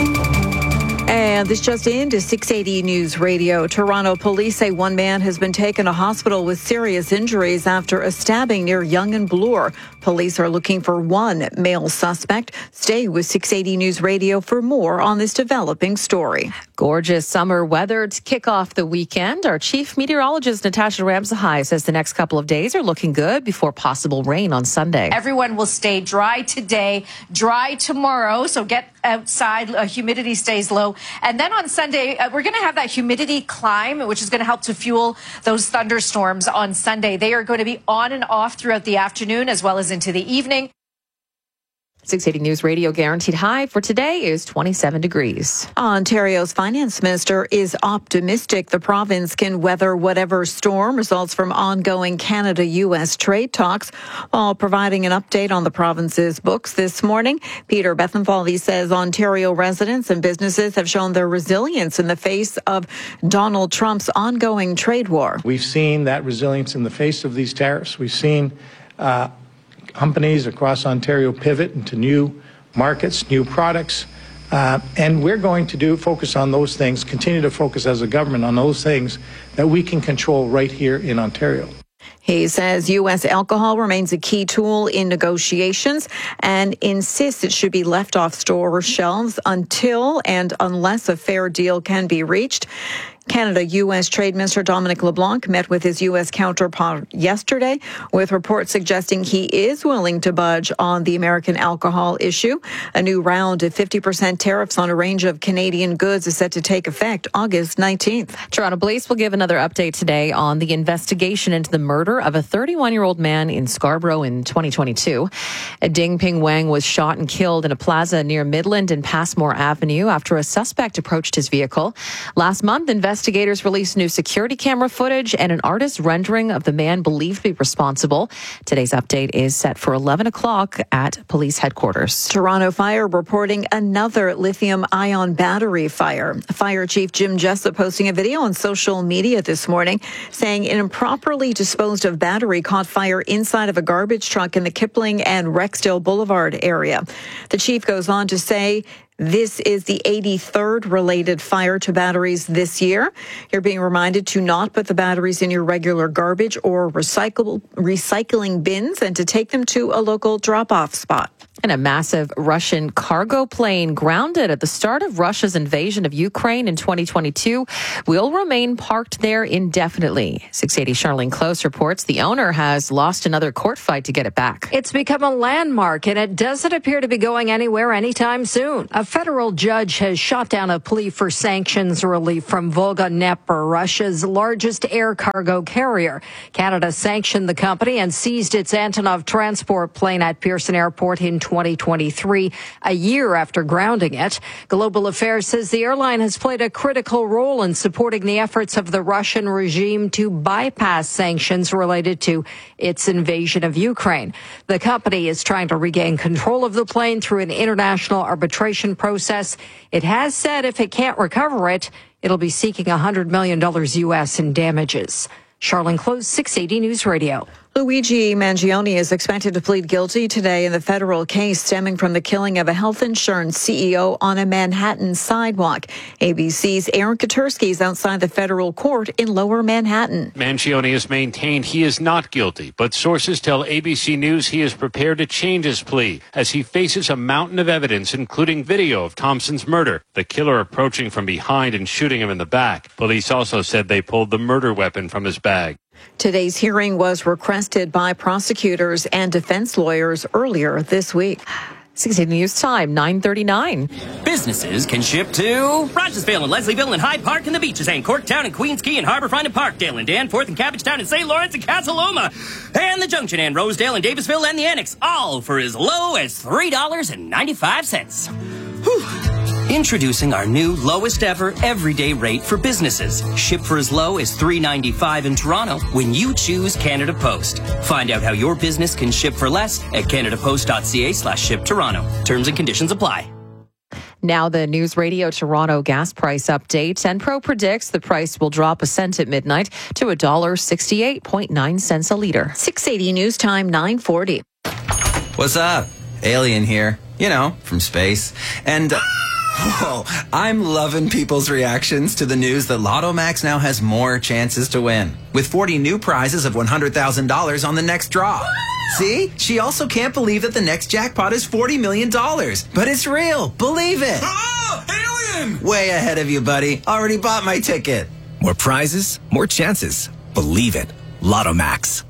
And this just into six eighty News Radio. Toronto police say one man has been taken to hospital with serious injuries after a stabbing near Yonge and Bloor. Police are looking for one male suspect. Stay with six eighty News Radio for more on this developing story. Gorgeous summer weather to kick off the weekend. Our chief meteorologist, Natasha Ramsahai, says the next couple of days are looking good before possible rain on Sunday. Everyone will stay dry today, dry tomorrow, so get outside. Uh, humidity stays low. And then on Sunday, uh, we're going to have that humidity climb, which is going to help to fuel those thunderstorms on Sunday. They are going to be on and off throughout the afternoon as well as into the evening. six eighty News Radio guaranteed high for today is twenty-seven degrees. Ontario's finance minister is optimistic the province can weather whatever storm results from ongoing Canada-U S trade talks. While providing an update on the province's books this morning, Peter Bethenfalvy says Ontario residents and businesses have shown their resilience in the face of Donald Trump's ongoing trade war. We've seen that resilience in the face of these tariffs. We've seen uh, companies across Ontario pivot into new markets, new products, uh, and we're going to do focus on those things, continue to focus as a government on those things that we can control right here in Ontario. He says U S alcohol remains a key tool in negotiations and insists it should be left off store shelves until and unless a fair deal can be reached. Canada-U S Trade Minister Dominic LeBlanc met with his U S counterpart yesterday with reports suggesting he is willing to budge on the American alcohol issue. A new round of fifty percent tariffs on a range of Canadian goods is set to take effect August nineteenth. Toronto Police will give another update today on the investigation into the murder of a thirty-one-year-old man in Scarborough in twenty twenty-two. Ding Ping Wang was shot and killed in a plaza near Midland and Passmore Avenue after a suspect approached his vehicle. Last month, investigators Investigators released new security camera footage and an artist's rendering of the man believed to be responsible. Today's update is set for eleven o'clock at police headquarters. Toronto Fire reporting another lithium-ion battery fire. Fire Chief Jim Jessup posting a video on social media this morning saying an improperly disposed of battery caught fire inside of a garbage truck in the Kipling and Rexdale Boulevard area. The chief goes on to say, this is the eighty-third related fire to batteries this year. You're being reminded to not put the batteries in your regular garbage or recyclable recycling bins and to take them to a local drop-off spot. And a massive Russian cargo plane grounded at the start of Russia's invasion of Ukraine in twenty twenty-two will remain parked there indefinitely. six eighty Charlene Close reports the owner has lost another court fight to get it back. It's become a landmark, and it doesn't appear to be going anywhere anytime soon. A federal judge has shot down a plea for sanctions relief from Volga-Dnepr, Russia's largest air cargo carrier. Canada sanctioned the company and seized its Antonov transport plane at Pearson Airport in twenty twenty-three, a year after grounding it. Global Affairs says the airline has played a critical role in supporting the efforts of the Russian regime to bypass sanctions related to its invasion of Ukraine. The company is trying to regain control of the plane through an international arbitration process. It has said if it can't recover it, it'll be seeking one hundred million dollars U S in damages. Charlene Close, six eighty News Radio. Luigi Mangione is expected to plead guilty today in the federal case stemming from the killing of a health insurance C E O on a Manhattan sidewalk. A B C's Aaron Katersky is outside the federal court in Lower Manhattan. Mangione has maintained he is not guilty, but sources tell A B C News he is prepared to change his plea as he faces a mountain of evidence, including video of Thompson's murder, the killer approaching from behind and shooting him in the back. Police also said they pulled the murder weapon from his bag. Today's hearing was requested by prosecutors and defense lawyers earlier this week. six eighty News Time, nine thirty-nine. Businesses can ship to Rogersville and Leslieville and Hyde Park and the Beaches and Corktown and Queens Quay and Harbourfront and Parkdale and Danforth and Cabbagetown and Saint Lawrence and Casa Loma and the Junction and Rosedale and Davisville and the Annex, all for as low as three dollars and ninety-five cents. Whew. Introducing our new lowest ever everyday rate for businesses. Ship for as low as three dollars and ninety-five cents in Toronto when you choose Canada Post. Find out how your business can ship for less at canadapost.ca slash ship Toronto. Terms and conditions apply. Now the News Radio Toronto gas price update. Enpro predicts the price will drop a cent at midnight to one dollar sixty-eight point nine cents a litre. six eighty News Time, nine forty. What's up? Alien here. You know, from space. And... Uh, Whoa, I'm loving people's reactions to the news that Lotto Max now has more chances to win, with forty new prizes of one hundred thousand dollars on the next draw. See? She also can't believe that the next jackpot is forty million dollars. But it's real. Believe it. Oh, alien! Way ahead of you, buddy. Already bought my ticket. More prizes, more chances. Believe it. Lotto Max.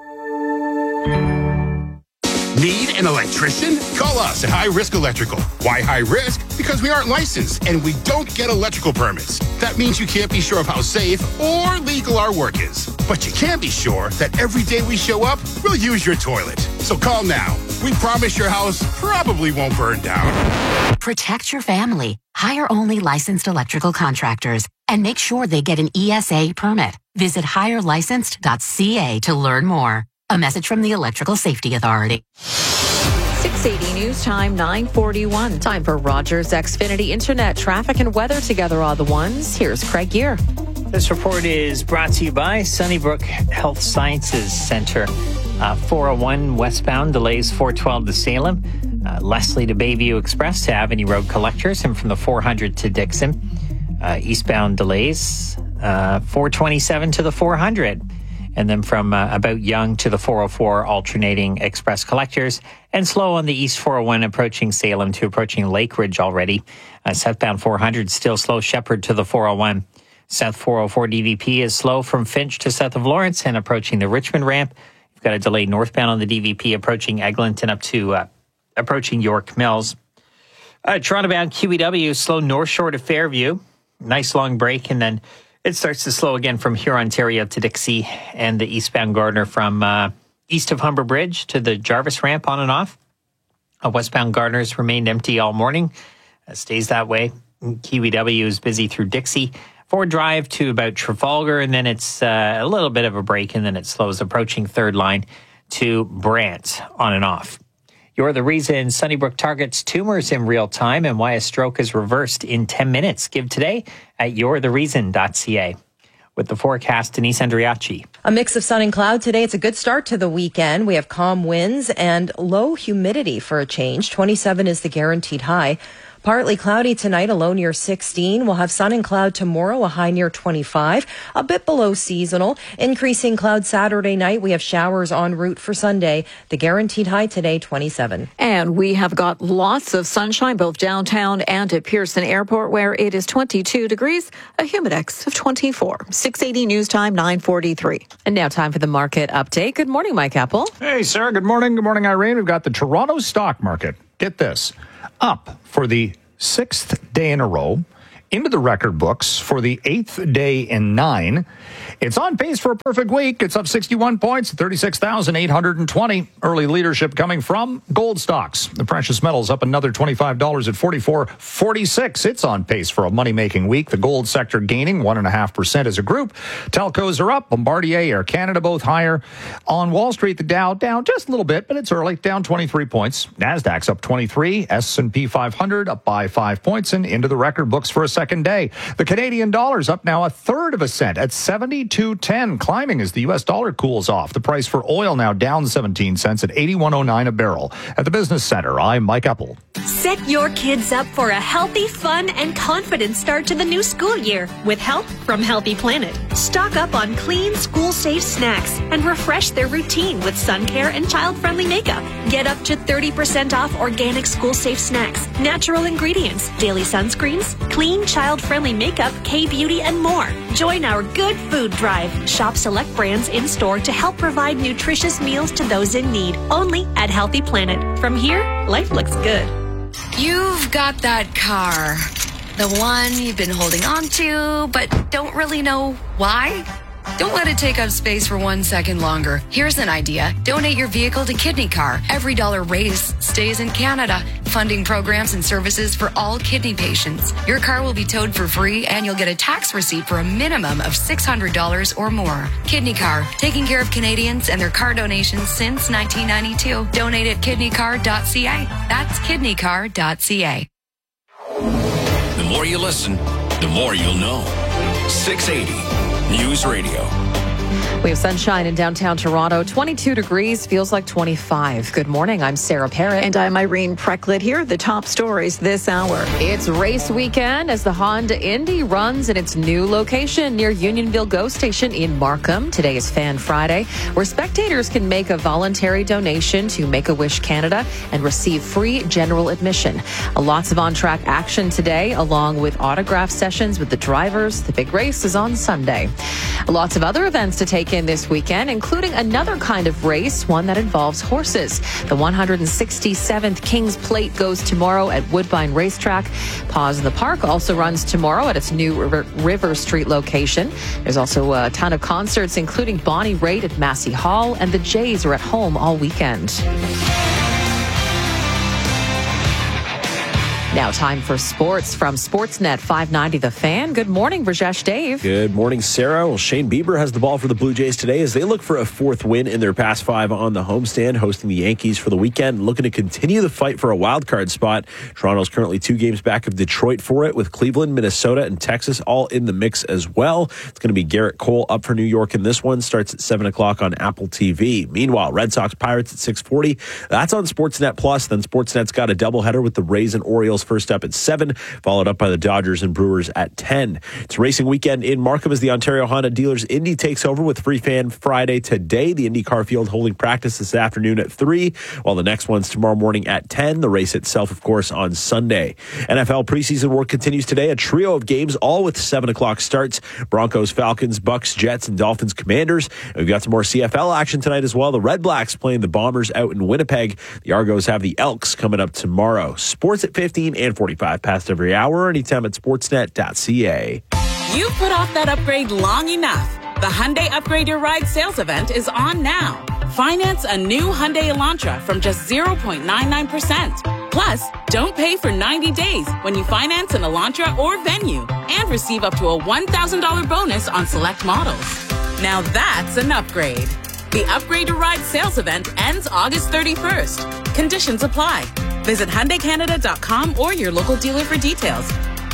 Need an electrician? Call us at High Risk Electrical. Why high risk? Because we aren't licensed and we don't get electrical permits. That means you can't be sure of how safe or legal our work is. But you can be sure that every day we show up, we'll use your toilet. So call now. We promise your house probably won't burn down. Protect your family. Hire only licensed electrical contractors and make sure they get an E S A permit. Visit hire licensed dot c a to learn more. A message from the Electrical Safety Authority. six eighty News Time, nine forty-one. Time for Rogers Xfinity Internet traffic and weather together all the ones. Here's Craig Gear. This report is brought to you by Sunnybrook Health Sciences Center. Uh, four oh one westbound delays four twelve to Salem. Uh, Leslie to Bayview Express to Avenue Road Collectors, and from the four hundred to Dixon. Uh, eastbound delays uh, four twenty-seven to the four hundred. And then from uh, about Yonge to the four oh four alternating express collectors, and slow on the East four oh one approaching Salem to approaching Lake Ridge already. Uh, southbound four hundred still slow Shepherd to the four oh one. South four oh four D V P is slow from Finch to south of Lawrence and approaching the Richmond ramp. You've got a delay northbound on the D V P approaching Eglinton up to uh, approaching York Mills. Uh, Toronto-bound Q E W slow north shore to Fairview. Nice long break, and then it starts to slow again from Huron, Ontario to Dixie, and the eastbound Gardner from uh, east of Humber Bridge to the Jarvis ramp on and off. Uh, westbound Gardner's remained empty all morning. Uh, stays that way. Q E W is busy through Dixie. Ford Drive to about Trafalgar, and then it's uh, a little bit of a break, and then it slows approaching third line to Brant on and off. You're the reason Sunnybrook targets tumors in real time and why a stroke is reversed in ten minutes. Give today at you're the reason dot c a. With the forecast, Denise Andriachi. A mix of sun and cloud today. It's a good start to the weekend. We have calm winds and low humidity for a change. twenty-seven is the guaranteed high. Partly cloudy tonight, a low near sixteen. We'll have sun and cloud tomorrow, a high near twenty-five, a bit below seasonal. Increasing cloud Saturday night. We have showers en route for Sunday. The guaranteed high today, twenty-seven. And we have got lots of sunshine both downtown and at Pearson Airport, where it is twenty-two degrees, a humidex of twenty-four. six eighty News Time, nine forty-three. And now time for the market update. Good morning, Mike Apple. Hey, Sarah. Good morning. Good morning, Irene. We've got the Toronto stock market. Get this. Up for the sixth day in a row, into the record books for the eighth day in nine. It's on pace for a perfect week. It's up sixty-one points, thirty-six thousand eight hundred twenty. Early leadership coming from gold stocks. The precious metals up another twenty-five dollars at forty-four forty-six. It's on pace for a money-making week. The gold sector gaining one point five percent as a group. Telcos are up. Bombardier, Air Canada both higher. On Wall Street, the Dow down just a little bit, but it's early, down twenty-three points. Nasdaq's up twenty-three. S and P five hundred up by five points and into the record books for a second day. The Canadian dollar's up now a third of a cent at seventy-two ten, climbing as the U S dollar cools off. The price for oil now down seventeen cents at eighty-one oh nine a barrel. At the Business Center, I'm Mike Apple. Set your kids up for a healthy, fun, and confident start to the new school year with help from Healthy Planet. Stock up on clean, school-safe snacks and refresh their routine with sun care and child-friendly makeup. Get up to thirty percent off organic school-safe snacks, natural ingredients, daily sunscreens, clean, child-friendly makeup, K-beauty, and more. Join our Good Food Drive. Shop select brands in-store to help provide nutritious meals to those in need. Only at Healthy Planet. From here, life looks good. You've got that car. The one you've been holding on to, but don't really know why? Don't let it take up space for one second longer. Here's an idea. Donate your vehicle to Kidney Car. Every dollar raised stays in Canada, funding programs and services for all kidney patients. Your car will be towed for free, and you'll get a tax receipt for a minimum of six hundred dollars or more. Kidney Car, taking care of Canadians and their car donations since nineteen ninety-two. Donate at kidney car dot c a. That's kidney car dot c a. The more you listen, the more you'll know. six eighty News Radio. We have sunshine in downtown Toronto. twenty-two degrees, feels like twenty-five. Good morning. I'm Sarah Parrott. And I'm Irene Precklett. Here are the top stories this hour. It's race weekend as the Honda Indy runs in its new location near Unionville GO Station in Markham. Today is Fan Friday, where spectators can make a voluntary donation to Make-A-Wish Canada and receive free general admission. Lots of on-track action today, along with autograph sessions with the drivers. The big race is on Sunday. Lots of other events to take in this weekend, including another kind of race, one that involves horses. The one hundred sixty-seventh King's Plate goes tomorrow at Woodbine Racetrack. Pause in the Park also runs tomorrow at its new River, River Street location. There's also a ton of concerts, including Bonnie Raitt at Massey Hall, and the Jays are at home all weekend. Now time for sports from Sportsnet five ninety The Fan. Good morning, Rajesh Dave. Good morning, Sarah. Well, Shane Bieber has the ball for the Blue Jays today as they look for a fourth win in their past five on the homestand, hosting the Yankees for the weekend, looking to continue the fight for a wild card spot. Toronto's currently two games back of Detroit for it, with Cleveland, Minnesota, and Texas all in the mix as well. It's going to be Garrett Cole up for New York in this one. Starts at seven o'clock on Apple T V. Meanwhile, Red Sox Pirates at six forty. That's on Sportsnet Plus. Then Sportsnet's got a doubleheader with the Rays and Orioles Royals first up at seven, followed up by the Dodgers and Brewers at ten. It's a racing weekend in Markham as the Ontario Honda Dealers Indy takes over with Free Fan Friday today. The IndyCar field holding practice this afternoon at three, while the next one's tomorrow morning at ten. The race itself, of course, on Sunday. N F L preseason work continues today. A trio of games, all with seven o'clock starts. Broncos, Falcons, Bucks, Jets, and Dolphins, Commanders. And we've got some more C F L action tonight as well. The Red Blacks playing the Bombers out in Winnipeg. The Argos have the Elks coming up tomorrow. Sports at fifteen and forty-five past every hour, anytime at sportsnet dot c a. You put off that upgrade long enough. The Hyundai Upgrade Your Ride sales event is on now. Finance a new Hyundai Elantra from just zero point nine nine percent. Plus, don't pay for ninety days when you finance an Elantra or Venue and receive up to a one thousand dollars bonus on select models. Now that's an upgrade. The Upgrade Your Ride sales event ends August thirty-first. Conditions apply. Visit Hyundai Canada dot com or your local dealer for details.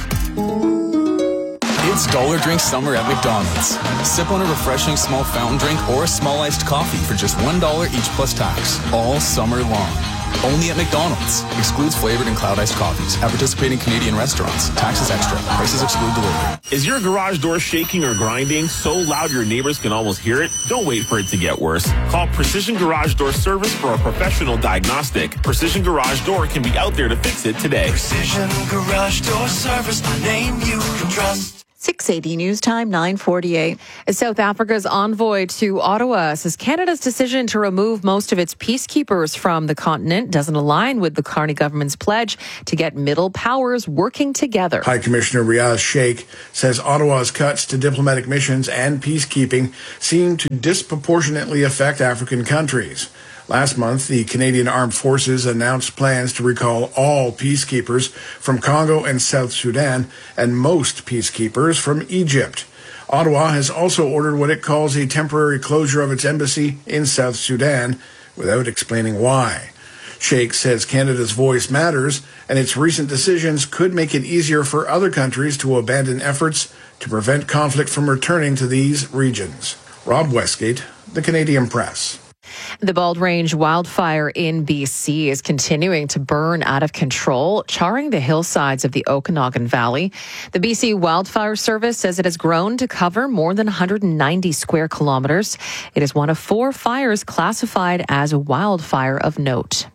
It's Dollar Drink Summer at McDonald's. Sip on a refreshing small fountain drink or a small iced coffee for just one dollar each plus tax, all summer long. Only at McDonald's. Excludes flavored and cloud iced coffees. At participating Canadian restaurants. Taxes extra. Prices exclude delivery. Is your garage door shaking or grinding so loud your neighbors can almost hear it? Don't wait for it to get worse. Call Precision Garage Door Service for a professional diagnostic. Precision Garage Door can be out there to fix it today. Precision Garage Door Service, the name you can trust. six eighty News Time, nine forty-eight. South Africa's envoy to Ottawa says Canada's decision to remove most of its peacekeepers from the continent doesn't align with the Carney government's pledge to get middle powers working together. High Commissioner Riaz Sheikh says Ottawa's cuts to diplomatic missions and peacekeeping seem to disproportionately affect African countries. Last month, the Canadian Armed Forces announced plans to recall all peacekeepers from Congo and South Sudan and most peacekeepers from Egypt. Ottawa has also ordered what it calls a temporary closure of its embassy in South Sudan without explaining why. Sheikh says Canada's voice matters, and its recent decisions could make it easier for other countries to abandon efforts to prevent conflict from returning to these regions. Rob Westgate, The Canadian Press. The Bald Range wildfire in B C is continuing to burn out of control, charring the hillsides of the Okanagan Valley. The B C Wildfire Service says it has grown to cover more than one hundred ninety square kilometers. It is one of four fires classified as a wildfire of note.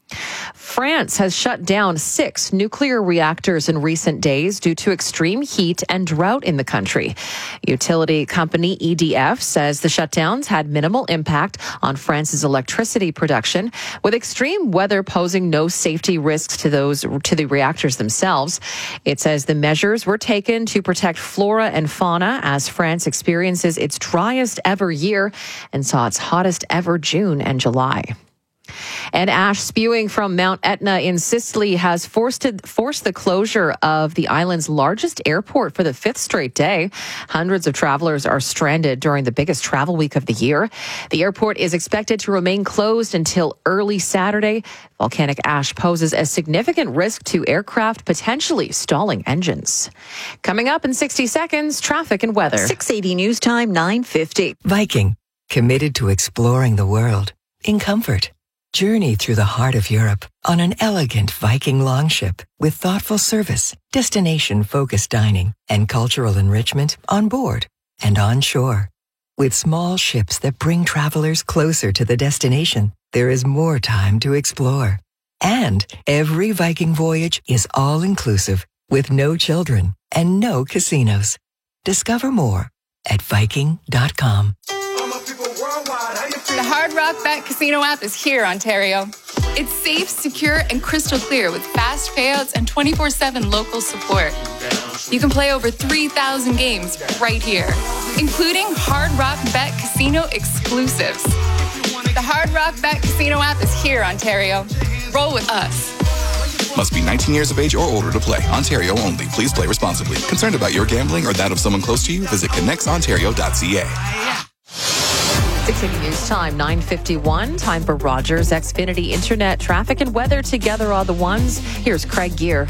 France has shut down six nuclear reactors in recent days due to extreme heat and drought in the country. Utility company E D F says the shutdowns had minimal impact on France's electricity production, with extreme weather posing no safety risks to those to the reactors themselves. It says the measures were taken to protect flora and fauna as France experiences its driest ever year and saw its hottest ever June and July. And ash spewing from Mount Etna in Sicily has forced, it, forced the closure of the island's largest airport for the fifth straight day. Hundreds of travelers are stranded during the biggest travel week of the year. The airport is expected to remain closed until early Saturday. Volcanic ash poses a significant risk to aircraft, potentially stalling engines. Coming up in sixty seconds, traffic and weather. six eighty News Time, nine fifty. Viking, committed to exploring the world in comfort. Journey through the heart of Europe on an elegant Viking longship with thoughtful service, destination-focused dining, and cultural enrichment on board and on shore. With small ships that bring travelers closer to the destination, there is more time to explore. And every Viking voyage is all-inclusive with no children and no casinos. Discover more at Viking dot com. The Hard Rock Bet Casino app is here, Ontario. It's safe, secure, and crystal clear with fast payouts and twenty-four seven local support. You can play over three thousand games right here, including Hard Rock Bet Casino exclusives. The Hard Rock Bet Casino app is here, Ontario. Roll with us. Must be nineteen years of age or older to play. Ontario only. Please play responsibly. Concerned about your gambling or that of someone close to you? Visit connects ontario dot c a. six eighty News Time, nine fifty-one. Time for Rogers Xfinity Internet. Traffic and weather together are the ones. Here's Craig Gear.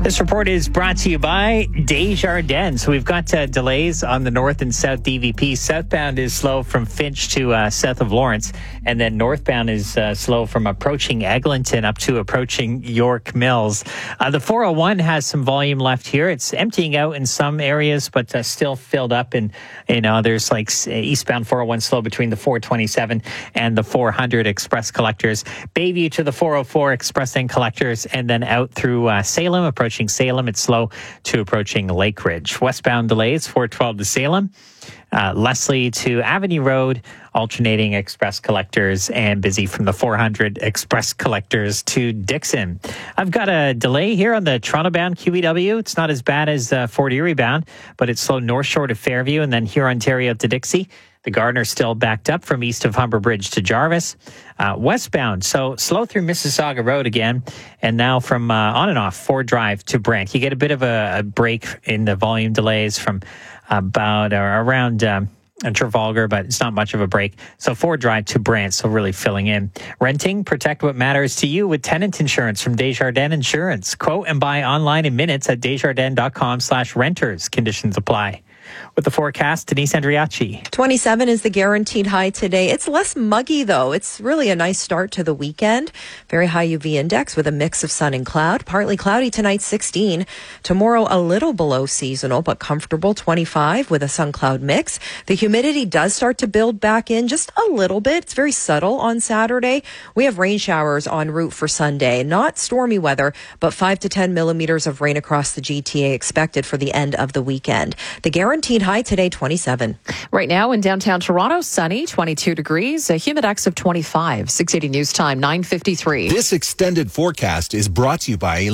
This report is brought to you by Desjardins. So we've got uh, delays on the north and south D V P. Southbound is slow from Finch to uh, south of Lawrence, and then northbound is uh, slow from approaching Eglinton up to approaching York Mills. Uh, the four oh one has some volume left here. It's emptying out in some areas, but uh, still filled up in, in others, like eastbound four oh one slow between the four twenty-seven and the four hundred express collectors. Bayview to the four oh four express and collectors, and then out through uh, Salem, approaching Salem, it's slow to approaching Lake Ridge. Westbound delays, four twelve to Salem. Uh, Leslie to Avenue Road, alternating express collectors, and busy from the four hundred express collectors to Dixon. I've got a delay here on the Toronto-bound Q E W. It's not as bad as uh, Fort Erie-bound, but it's slow north shore to Fairview and then Huron-Ontario to Dixie. The Gardner still backed up from east of Humber Bridge to Jarvis. Uh, westbound, so slow through Mississauga Road again, and now from uh, on and off Ford Drive to Brant. You get a bit of a, a break in the volume delays from about or around um, Trafalgar, but it's not much of a break. So Ford Drive to Brant, so really filling in. Renting, protect what matters to you with tenant insurance from Desjardins Insurance. Quote and buy online in minutes at desjardins.com slash renters. Conditions apply. With the forecast, Denise Andriachi. twenty-seven is the guaranteed high today. It's less muggy, though. It's really a nice start to the weekend. Very high U V index with a mix of sun and cloud. Partly cloudy tonight, sixteen. Tomorrow, a little below seasonal, but comfortable, twenty-five with a sun cloud mix. The humidity does start to build back in just a little bit. It's very subtle on Saturday. We have rain showers en route for Sunday. Not stormy weather, but five to ten millimeters of rain across the G T A expected for the end of the weekend. The guaranteed high today, twenty-seven. Right now in downtown Toronto, sunny, twenty-two degrees, a humidex of twenty-five. six eighty News Time, nine fifty-three. This extended forecast is brought to you by